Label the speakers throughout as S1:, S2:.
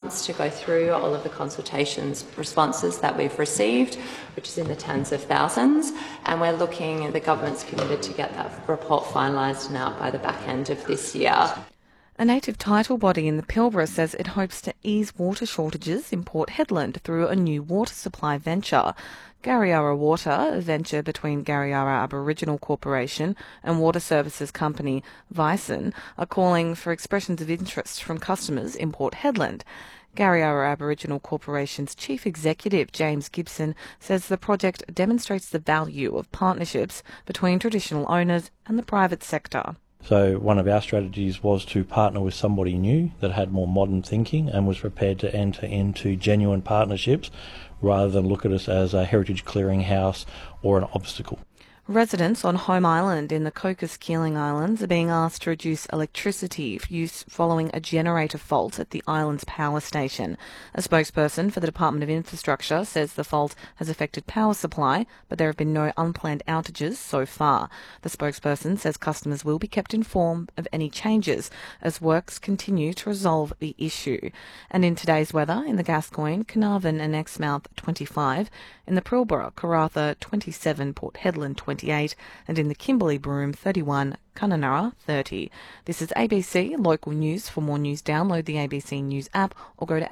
S1: months to go through all of the consultations responses that we've received, which is in the tens of thousands, and the government's committed to get that report finalised and out by the back end of this year.
S2: A native title body in the Pilbara says it hopes to ease water shortages in Port Hedland through a new water supply venture. Garryara Water, a venture between Garryara Aboriginal Corporation and water services company Vyson, are calling for expressions of interest from customers in Port Hedland. Garryara Aboriginal Corporation's Chief Executive, James Gibson, says the project demonstrates the value of partnerships between traditional owners and the private sector.
S3: So one of our strategies was to partner with somebody new that had more modern thinking and was prepared to enter into genuine partnerships rather than look at us as a heritage clearinghouse or an obstacle.
S2: Residents on Home Island in the Cocos-Keeling Islands are being asked to reduce electricity use following a generator fault at the island's power station. A spokesperson for the Department of Infrastructure says the fault has affected power supply, but there have been no unplanned outages so far. The spokesperson says customers will be kept informed of any changes as works continue to resolve the issue. And in today's weather, in the Gascoyne, Carnarvon and Exmouth 25, in the Pilbara, Karratha 27, Port Hedland 28, and in the Kimberley, Broome 31, Kununurra 30. This is ABC Local News. For more news, download the ABC News app or go to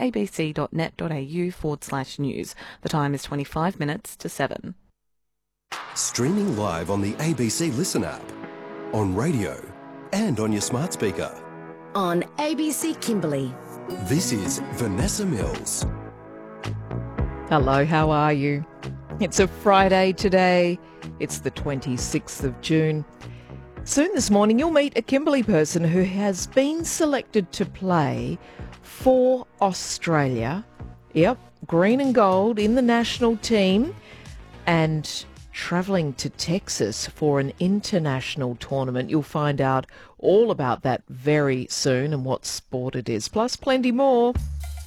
S2: abc.net.au/news. The time is 25 minutes to 7.
S4: Streaming live on the ABC Listen app, on radio and on your smart speaker.
S5: On ABC Kimberley.
S4: This is Vanessa Mills.
S6: Hello, how are you? It's a Friday today. It's the 26th of June. Soon this morning you'll meet a Kimberley person who has been selected to play for Australia. Yep, green and gold in the national team and travelling to Texas for an international tournament. You'll find out all about that very soon and what sport it is, plus plenty more.